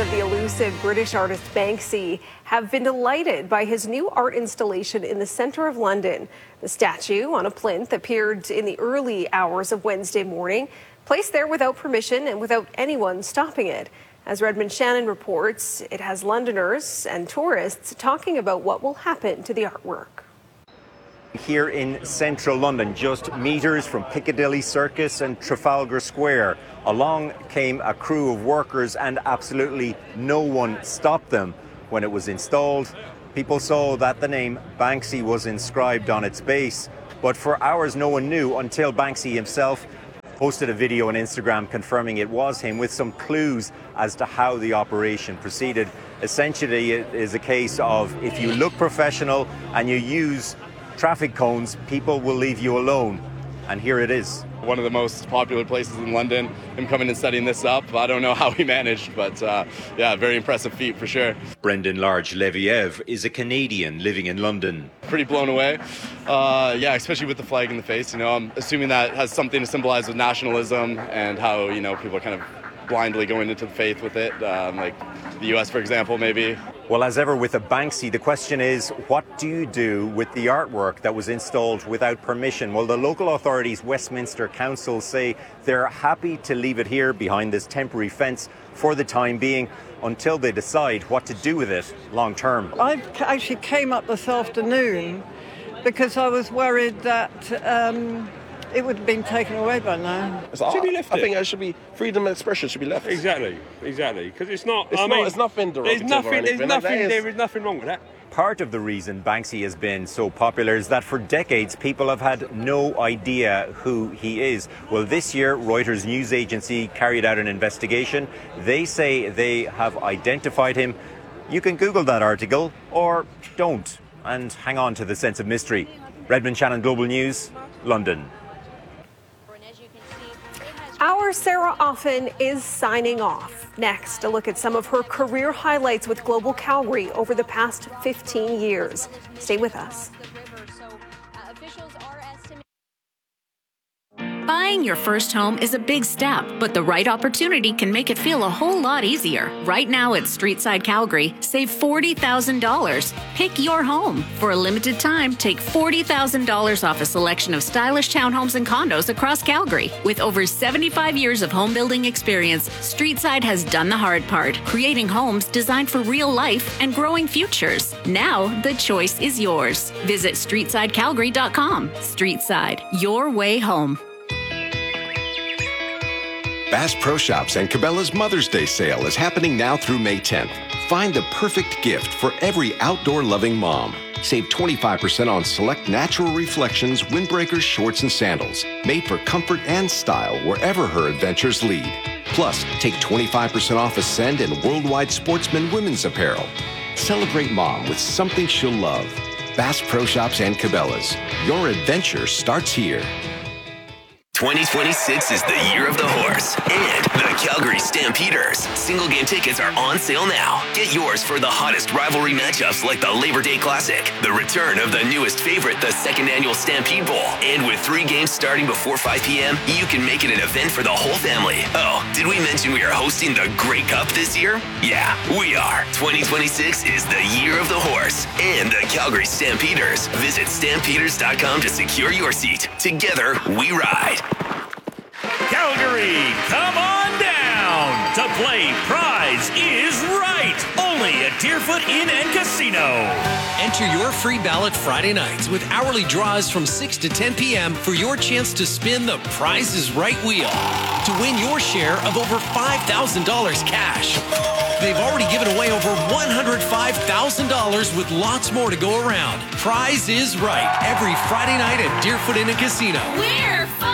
of the elusive British artist Banksy have been delighted by his new art installation in the centre of London. The statue on a plinth appeared in the early hours of Wednesday morning, placed there without permission and without anyone stopping it. As Redmond Shannon reports, it has Londoners and tourists talking about what will happen to the artwork. Here in central London, just metres from Piccadilly Circus and Trafalgar Square, along came a crew of workers and absolutely no one stopped them. When it was installed, people saw that the name Banksy was inscribed on its base. But for hours no one knew until Banksy himself posted a video on Instagram confirming it was him with some clues as to how the operation proceeded. Essentially, it is a case of if you look professional and you use traffic cones, people will leave you alone. And here it is. One of the most popular places in London. Him coming and setting this up, I don't know how he managed, but yeah, very impressive feat for sure. Brendan Large-Leviev is a Canadian living in London. Pretty blown away. Yeah, especially with the flag in the face. You know, I'm assuming that has something to symbolize with nationalism and how, you know, people are kind of blindly going into the faith with it, like the US, for example, maybe. Well, as ever with a Banksy, the question is, what do you do with the artwork that was installed without permission? Well, the local authorities, Westminster Council, say they're happy to leave it here behind this temporary fence for the time being until they decide what to do with it long term. I actually came up this afternoon because I was worried that it would have been taken away by now. Should be left. I think it should be freedom of expression. Should be left. Exactly. Because it's not. It's nothing derogatory. There is nothing wrong with that. Part of the reason Banksy has been so popular is that for decades people have had no idea who he is. Well, this year Reuters news agency carried out an investigation. They say they have identified him. You can Google that article or don't and hang on to the sense of mystery. Redmond Shannon, Global News, London. Our Sarah Offen is signing off. Next, a look at some of her career highlights with Global Calgary over the past 15 years. Stay with us. Buying your first home is a big step, but the right opportunity can make it feel a whole lot easier. Right now at Streetside Calgary, save $40,000. Pick your home. For a limited time, take $40,000 off a selection of stylish townhomes and condos across Calgary. With over 75 years of home building experience, Streetside has done the hard part, creating homes designed for real life and growing futures. Now, the choice is yours. Visit StreetsideCalgary.com. Streetside, your way home. Bass Pro Shops and Cabela's Mother's Day sale is happening now through May 10th. Find the perfect gift for every outdoor-loving mom. Save 25% on select Natural Reflections windbreakers, shorts, and sandals, made for comfort and style wherever her adventures lead. Plus, take 25% off Ascend and Worldwide Sportsman women's apparel. Celebrate mom with something she'll love. Bass Pro Shops and Cabela's. Your adventure starts here. 2026 is the year of the horse and the Calgary Stampeders. Single game tickets are on sale now. Get yours for the hottest rivalry matchups like the Labor Day Classic, the return of the newest favorite, the second annual Stampede Bowl. And with 3 games starting before 5 p.m., you can make it an event for the whole family. Oh, did we mention we are hosting the Grey Cup this year? Yeah, we are. 2026 is the year of the horse and the Calgary Stampeders. Visit stampeders.com to secure your seat. Together, we ride. Calgary, come on down to play Prize is Right, only at Deerfoot Inn and Casino. Enter your free ballot Friday nights with hourly draws from 6 to 10 p.m. for your chance to spin the Prize is Right wheel to win your share of over $5,000 cash. They've already given away over $105,000 with lots more to go around. Prize is Right every Friday night at Deerfoot Inn and Casino. We're fun!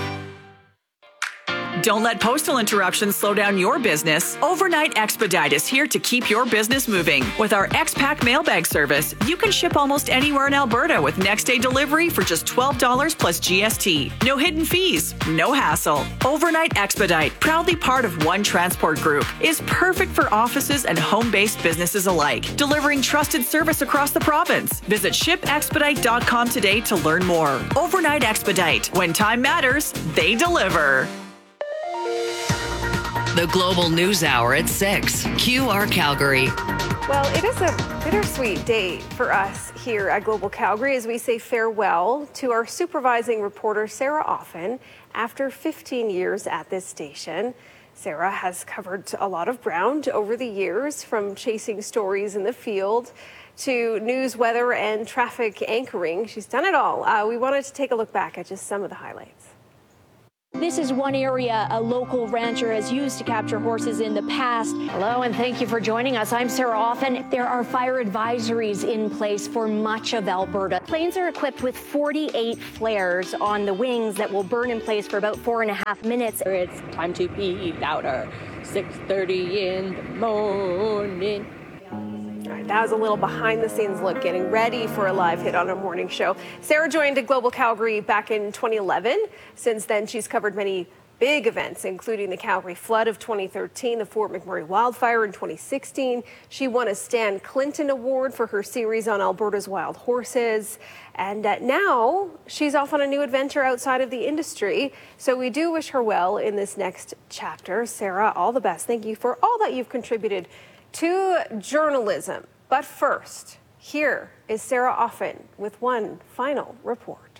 Don't let postal interruptions slow down your business. Overnight Expedite is here to keep your business moving. With our X-Pack mailbag service, you can ship almost anywhere in Alberta with next-day delivery for just $12 plus GST. No hidden fees, no hassle. Overnight Expedite, proudly part of One Transport Group, is perfect for offices and home-based businesses alike, delivering trusted service across the province. Visit shipexpedite.com today to learn more. Overnight Expedite. When time matters, they deliver. The Global News Hour at 6. QR Calgary. Well, it is a bittersweet day for us here at Global Calgary as we say farewell to our supervising reporter, Sarah Offen, after 15 years at this station. Sarah has covered a lot of ground over the years, from chasing stories in the field to news, weather, and traffic anchoring. She's done it all. We wanted to take a look back at just some of the highlights. This is one area a local rancher has used to capture horses in the past. Hello, and thank you for joining us. I'm Sarah Offen. There are fire advisories in place for much of Alberta. Planes are equipped with 48 flares on the wings that will burn in place for about 4.5 minutes. It's time to be louder. 6:30 in the morning. All right, that was a little behind-the-scenes look, getting ready for a live hit on our morning show. Sarah joined Global Calgary back in 2011. Since then, she's covered many big events, including the Calgary flood of 2013, the Fort McMurray wildfire in 2016. She won a Stan Clinton Award for her series on Alberta's wild horses. And now she's off on a new adventure outside of the industry. So we do wish her well in this next chapter. Sarah, all the best. Thank you for all that you've contributed to journalism. But first, here is Sarah Offen with one final report.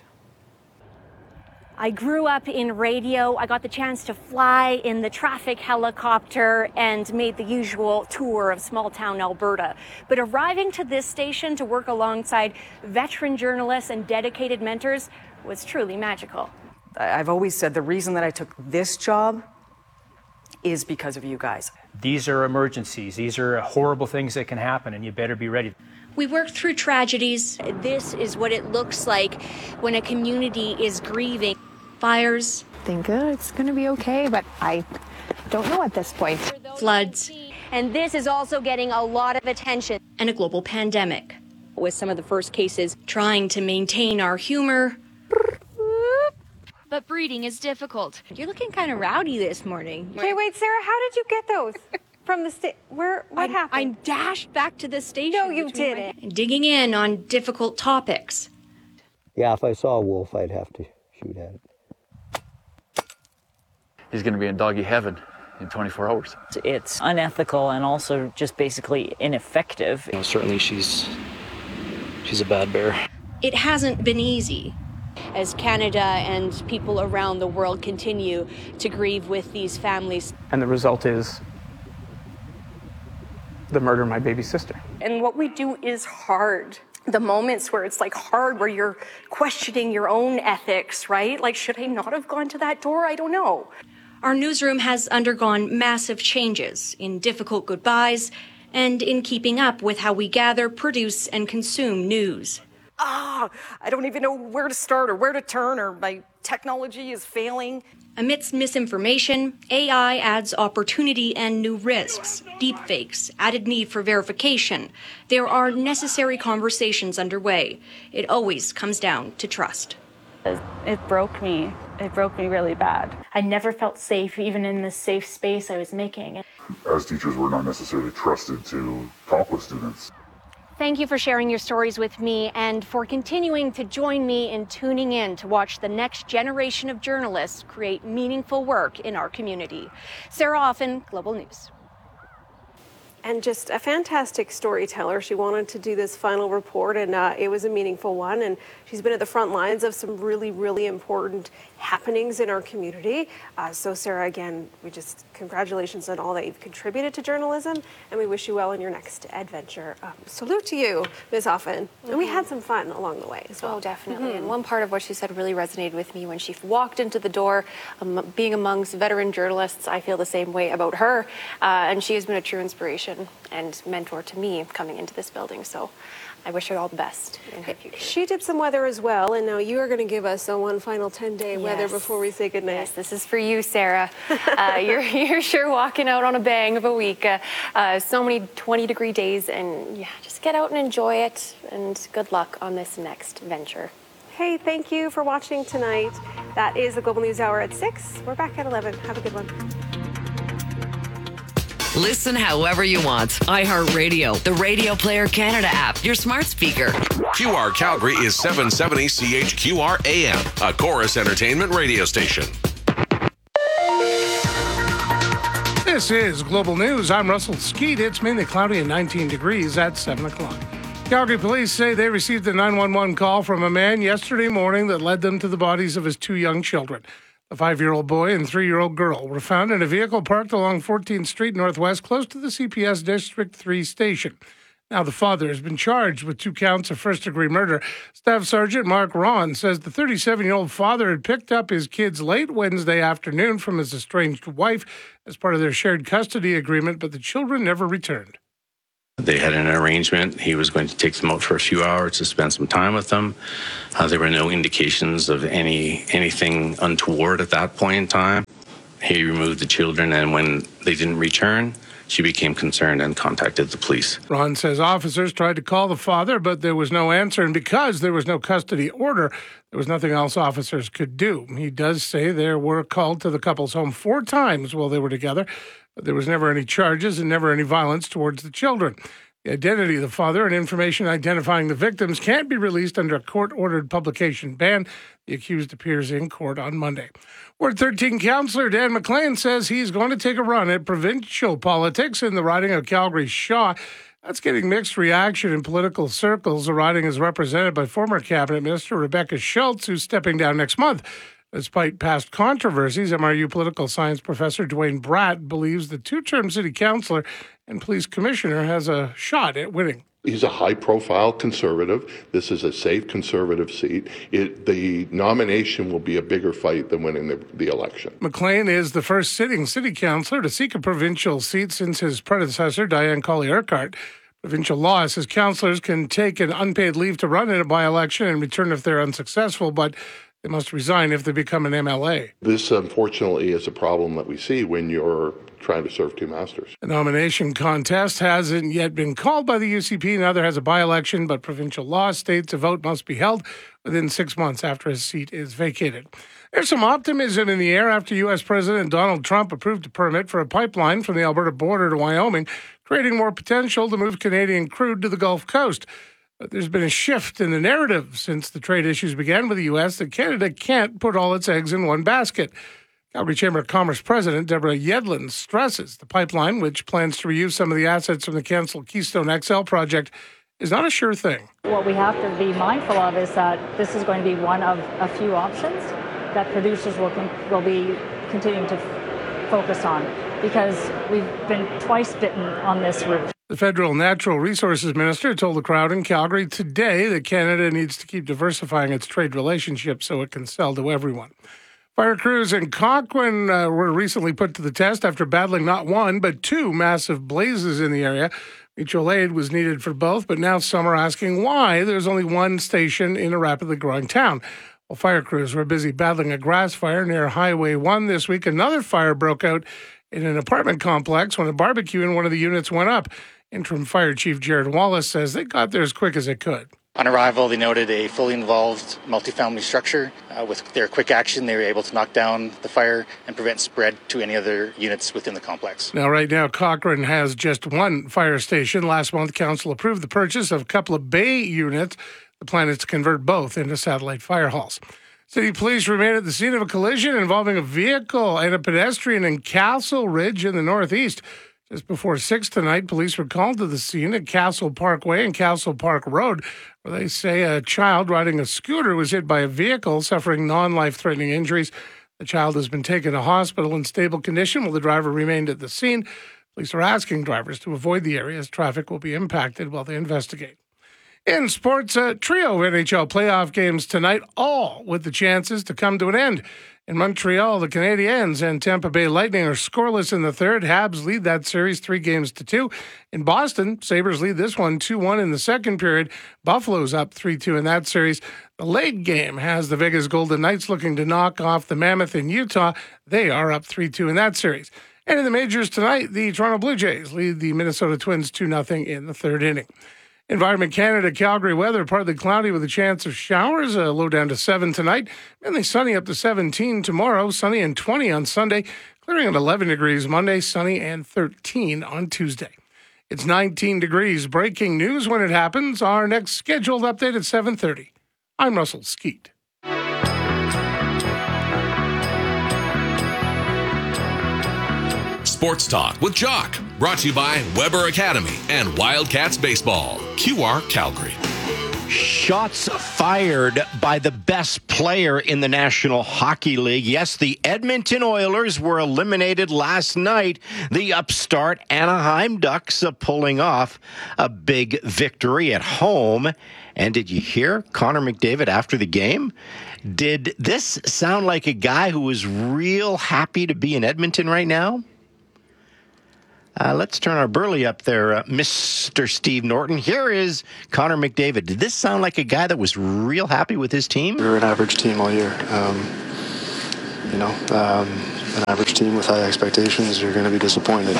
I grew up in radio. I got the chance to fly in the traffic helicopter and made the usual tour of small town Alberta. But arriving to this station to work alongside veteran journalists and dedicated mentors was truly magical. I've always said the reason that I took this job is because of you guys. These are emergencies. These are horrible things that can happen, and you better be ready. We work through tragedies. This is what it looks like when a community is grieving. Fires. I think it's going to be okay, but I don't know at this point. Floods. And this is also getting a lot of attention. And a global pandemic. With some of the first cases trying to maintain our humor. But breeding is difficult. You're looking kind of rowdy this morning. Okay, wait, Sarah, how did you get those? From the what happened? I dashed back to the station. No, you didn't. Digging in on difficult topics. Yeah, if I saw a wolf, I'd have to shoot at it. He's going to be in doggy heaven in 24 hours. It's unethical and also just basically ineffective. Certainly she's a bad bear. It hasn't been easy. As Canada and people around the world continue to grieve with these families. And the result is the murder of my baby sister. And what we do is hard. The moments where it's like hard, where you're questioning your own ethics, right? Like, should I not have gone to that door? I don't know. Our newsroom has undergone massive changes in difficult goodbyes and in keeping up with how we gather, produce, and consume news. I don't even know where to start or where to turn, or my technology is failing. Amidst misinformation, AI adds opportunity and new risks. Deepfakes, added need for verification. There are necessary conversations underway. It always comes down to trust. It broke me. It broke me really bad. I never felt safe, even in the safe space I was making. As teachers, we're not necessarily trusted to talk with students. Thank you for sharing your stories with me and for continuing to join me in tuning in to watch the next generation of journalists create meaningful work in our community. Sarah Offen, Global News. And just a fantastic storyteller. She wanted to do this final report, and it was a meaningful one. And she's been at the front lines of some really, really important happenings in our community. So, Sarah, again, congratulations on all that you've contributed to journalism, and we wish you well in your next adventure. Salute to you, Ms. Offen. And we had some fun along the way as well. Oh, definitely. And one part of what she said really resonated with me when she walked into the door. Being amongst veteran journalists, I feel the same way about her. And she has been a true inspiration and mentor to me coming into this building. So I wish her all the best in her future. She did some weather as well, and now you are going to give us a one final 10-day weather before we say goodnight. Yes, this is for you, Sarah. You're sure walking out on a bang of a week. So many 20-degree days, and yeah, just get out and enjoy it, and good luck on this next venture. Hey, thank you for watching tonight. That is the Global News Hour at 6. We're back at 11. Have a good one. Listen however you want. iHeartRadio, the Radio Player Canada app, your smart speaker. QR Calgary is 770 CHQR AM, a Chorus Entertainment radio station. This is Global News. I'm Russell Skeet. It's mainly cloudy and 19 degrees at 7 o'clock. Calgary police say they received a 911 call from a man yesterday morning that led them to the bodies of his 2 young children. A 5-year-old boy and 3-year-old girl were found in a vehicle parked along 14th Street Northwest, close to the CPS District 3 station. Now, the father has been charged with 2 counts of first-degree murder. Staff Sergeant Mark Ron says the 37-year-old father had picked up his kids late Wednesday afternoon from his estranged wife as part of their shared custody agreement, but the children never returned. They had an arrangement. He was going to take them out for a few hours to spend some time with them. There were no indications of anything untoward at that point in time. He removed the children, and when they didn't return, she became concerned and contacted the police. Ron says officers tried to call the father, but there was no answer, and because there was no custody order, there was nothing else officers could do. He does say they were called to the couple's home 4 times while they were together, but there was never any charges and never any violence towards the children. The identity of the father and information identifying the victims can't be released under a court-ordered publication ban. The accused appears in court on Monday. Ward 13 councillor Dan McLean says he's going to take a run at provincial politics in the riding of Calgary Shaw. That's getting mixed reaction in political circles. The riding is represented by former Cabinet Minister Rebecca Schultz, who's stepping down next month. Despite past controversies, MRU political science professor Dwayne Bratt believes the 2-term city councillor and police commissioner has a shot at winning. He's a high-profile conservative. This is a safe conservative seat. The nomination will be a bigger fight than winning the election. McLean is the first sitting city councillor to seek a provincial seat since his predecessor, Diane Colley-Urquhart. Provincial law says councillors can take an unpaid leave to run in a by-election and return if they're unsuccessful, but they must resign if they become an MLA. This, unfortunately, is a problem that we see when you're trying to serve 2 masters. The nomination contest hasn't yet been called by the UCP. Now there has a by-election, but provincial law states a vote must be held within 6 months after a seat is vacated. There's some optimism in the air after U.S. President Donald Trump approved a permit for a pipeline from the Alberta border to Wyoming, creating more potential to move Canadian crude to the Gulf Coast. But there's been a shift in the narrative since the trade issues began with the U.S. that Canada can't put all its eggs in one basket. Calgary Chamber of Commerce President Deborah Yedlin stresses the pipeline, which plans to reuse some of the assets from the canceled Keystone XL project, is not a sure thing. What we have to be mindful of is that this is going to be one of a few options that producers will be continuing to focus on, because we've been twice bitten on this route. The federal natural resources minister told the crowd in Calgary today that Canada needs to keep diversifying its trade relationships so it can sell to everyone. Fire crews in Cochrane were recently put to the test after battling not 1, but 2 massive blazes in the area. Mutual aid was needed for both, but now some are asking why there's only 1 station in a rapidly growing town. While fire crews were busy battling a grass fire near Highway 1 this week, another fire broke out in an apartment complex when a barbecue in one of the units went up. Interim Fire Chief Jared Wallace says they got there as quick as they could. On arrival, they noted a fully involved multifamily structure. With their quick action, they were able to knock down the fire and prevent spread to any other units within the complex. Now, right now, Cochrane has just 1 fire station. Last month, Council approved the purchase of a couple of bay units. The plan is to convert both into satellite fire halls. City police remain at the scene of a collision involving a vehicle and a pedestrian in Castle Ridge in the northeast. Just before 6 tonight, police were called to the scene at Castle Parkway and Castle Park Road, where they say a child riding a scooter was hit by a vehicle, suffering non-life-threatening injuries. The child has been taken to hospital in stable condition while the driver remained at the scene. Police are asking drivers to avoid the area as traffic will be impacted while they investigate. In sports, a trio of NHL playoff games tonight, all with the chances to come to an end. In Montreal, the Canadiens and Tampa Bay Lightning are scoreless in the third. Habs lead that series 3-2. In Boston, Sabres lead this one 2-1 in the second period. Buffalo's up 3-2 in that series. The late game has the Vegas Golden Knights looking to knock off the Mammoth in Utah. They are up 3-2 in that series. And in the majors tonight, the Toronto Blue Jays lead the Minnesota Twins 2-0 in the third inning. Environment Canada, Calgary weather, partly cloudy with a chance of showers, a low down to 7 tonight. Mainly sunny up to 17 tomorrow, sunny and 20 on Sunday, clearing at 11 degrees Monday, sunny and 13 on Tuesday. It's 19 degrees. Breaking news when it happens. Our next scheduled update at 7:30. I'm Russell Skeet. Sports Talk with Jock, brought to you by Weber Academy and Wildcats Baseball, QR Calgary. Shots fired by the best player in the National Hockey League. Yes, the Edmonton Oilers were eliminated last night. The upstart Anaheim Ducks are pulling off a big victory at home. And did you hear Connor McDavid after the game? Did this sound like a guy who was real happy to be in Edmonton right now? Let's turn our Burley up there, Mr. Steve Norton. Here is Connor McDavid. Did this sound like a guy that was real happy with his team? We were an average team all year. An average team with high expectations, you're going to be disappointed.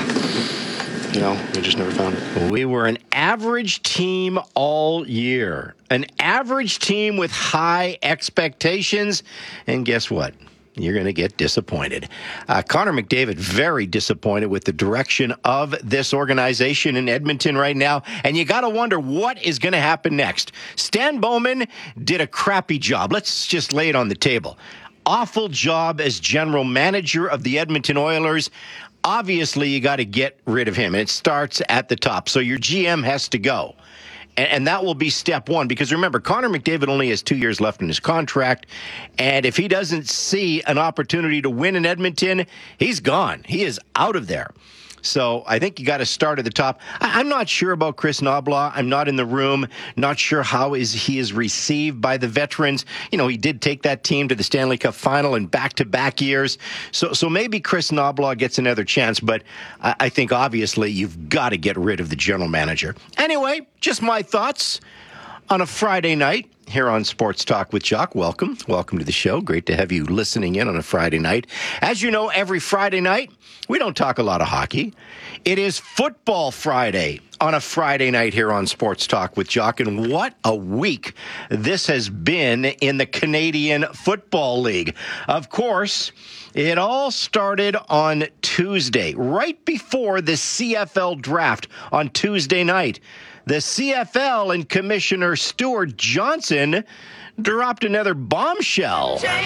We just never found it. We were an average team all year. An average team with high expectations. And guess what? You're going to get disappointed. Connor McDavid, very disappointed with the direction of this organization in Edmonton right now. And you got to wonder what is going to happen next. Stan Bowman did a crappy job. Let's just lay it on the table. Awful job as general manager of the Edmonton Oilers. Obviously, you got to get rid of him. And it starts at the top. So your GM has to go. And that will be step one, because remember, Connor McDavid only has 2 years left in his contract. And if he doesn't see an opportunity to win in Edmonton, he's gone. He is out of there. So I think you got to start at the top. I'm not sure about Chris Knobloch. I'm not in the room. Not sure how he is received by the veterans. He did take that team to the Stanley Cup final in back-to-back years. So maybe Chris Knobloch gets another chance. But I think obviously you've got to get rid of the general manager. Anyway, just my thoughts on a Friday night here on Sports Talk with Jock. Welcome to the show. Great to have you listening in on a Friday night. As you know, every Friday night, we don't talk a lot of hockey. It is Football Friday on a Friday night here on Sports Talk with Jock. And what a week this has been in the Canadian Football League. Of course, it all started on Tuesday, right before the CFL draft on Tuesday night. The CFL and Commissioner Stuart Johnson dropped another bombshell.